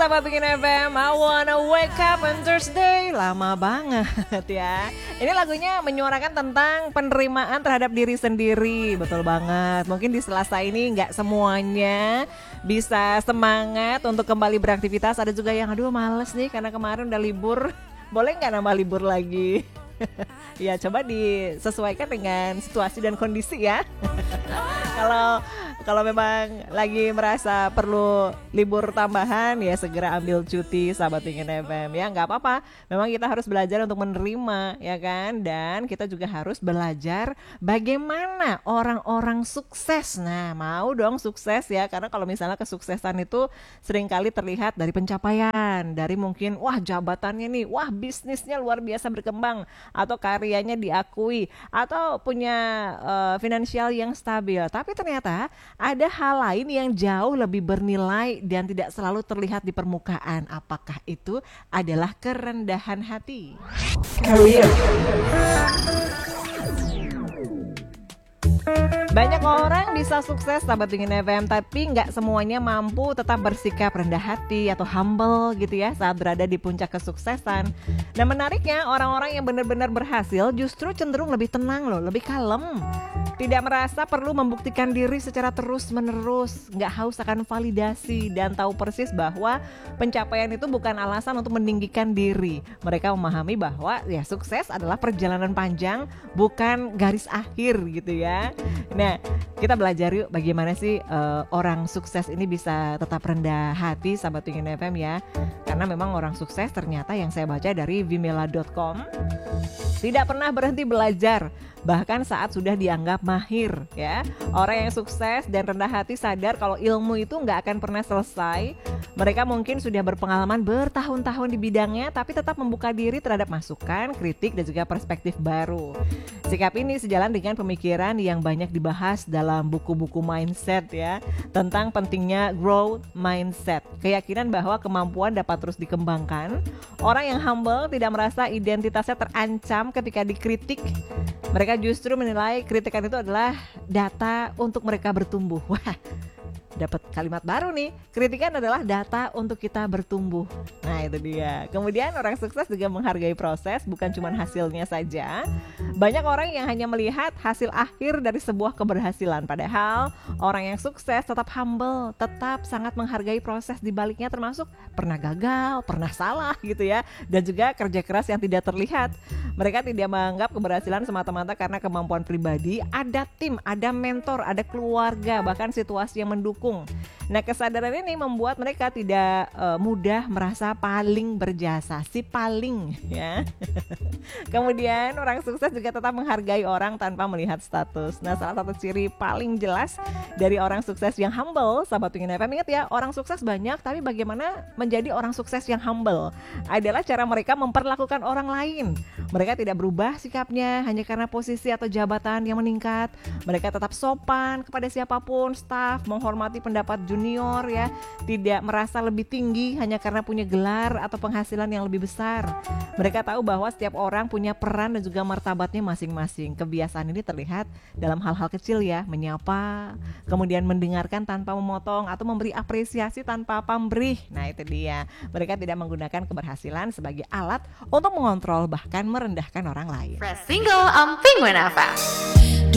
sahabat Bikin FM, I wanna wake up on Thursday. Lama banget ya. Ini lagunya menyuarakan tentang penerimaan terhadap diri sendiri. Betul banget. Mungkin di Selasa ini gak semuanya bisa semangat untuk kembali beraktivitas. Ada juga yang aduh males nih karena kemarin udah libur. Boleh gak nambah libur lagi? Ya coba disesuaikan dengan situasi dan kondisi ya. Kalau memang lagi merasa perlu libur tambahan ya segera ambil cuti sahabat Bikin FM ya, nggak apa-apa. Memang kita harus belajar untuk menerima ya kan, dan kita juga harus belajar bagaimana orang-orang sukses. Nah mau dong sukses ya, karena kalau misalnya kesuksesan itu seringkali terlihat dari pencapaian, dari mungkin wah jabatannya nih, wah bisnisnya luar biasa berkembang, atau karyanya diakui, atau punya finansial yang stabil. Tapi ternyata ada hal lain yang jauh lebih bernilai dan tidak selalu terlihat di permukaan. Apakah itu adalah kerendahan hati? Career. Banyak orang bisa sukses sahabat Bikin FM, tapi nggak semuanya mampu tetap bersikap rendah hati atau humble gitu ya saat berada di puncak kesuksesan. Dan menariknya orang-orang yang benar-benar berhasil justru cenderung lebih tenang loh, lebih kalem. Tidak merasa perlu membuktikan diri secara terus-menerus, nggak haus akan validasi, dan tahu persis bahwa pencapaian itu bukan alasan untuk meninggikan diri. Mereka memahami bahwa ya sukses adalah perjalanan panjang, bukan garis akhir gitu ya. Nah, kita belajar yuk bagaimana sih orang sukses ini bisa tetap rendah hati sahabat Bikin FM ya. Karena memang orang sukses ternyata yang saya baca dari vimela.com tidak pernah berhenti belajar, bahkan saat sudah dianggap mahir ya. Orang yang sukses dan rendah hati sadar kalau ilmu itu nggak akan pernah selesai. Mereka mungkin sudah berpengalaman bertahun-tahun di bidangnya, tapi tetap membuka diri terhadap masukan, kritik, dan juga perspektif baru. Sikap ini sejalan dengan pemikiran yang banyak dibahas dalam buku-buku mindset ya, tentang pentingnya growth mindset. Keyakinan bahwa kemampuan dapat terus dikembangkan. Orang yang humble tidak merasa identitasnya terancam ketika dikritik. Mereka justru menilai kritikan itu adalah data untuk mereka bertumbuh. Wah, dapat kalimat baru nih. Kritikan adalah data untuk kita bertumbuh. Nah itu dia. Kemudian orang sukses juga menghargai proses, bukan cuma hasilnya saja. Banyak orang yang hanya melihat hasil akhir dari sebuah keberhasilan. Padahal orang yang sukses tetap humble, tetap sangat menghargai proses di baliknya, termasuk pernah gagal, pernah salah gitu ya. Dan juga kerja keras yang tidak terlihat. Mereka tidak menganggap keberhasilan semata-mata karena kemampuan pribadi. Ada tim, ada mentor, ada keluarga, bahkan situasi yang mendukung. Nah kesadaran ini membuat mereka tidak mudah merasa paling berjasa, si paling ya. Kemudian orang sukses juga tetap menghargai orang tanpa melihat status. Nah salah satu ciri paling jelas dari orang sukses yang humble, sahabat Bikin FM, ingat ya, orang sukses banyak, tapi bagaimana menjadi orang sukses yang humble adalah cara mereka memperlakukan orang lain. Mereka tidak berubah sikapnya hanya karena posisi atau jabatan yang meningkat. Mereka tetap sopan kepada siapapun, staf, menghormati pendapat junior ya, tidak merasa lebih tinggi hanya karena punya gelar atau penghasilan yang lebih besar. Mereka tahu bahwa setiap orang punya peran dan juga martabatnya masing-masing. Kebiasaan ini terlihat dalam hal-hal kecil ya, menyapa, kemudian mendengarkan tanpa memotong, atau memberi apresiasi tanpa pamrih. Nah itu dia. Mereka tidak menggunakan keberhasilan sebagai alat untuk mengontrol bahkan merendahkan orang lain. Press single on Penguin FM.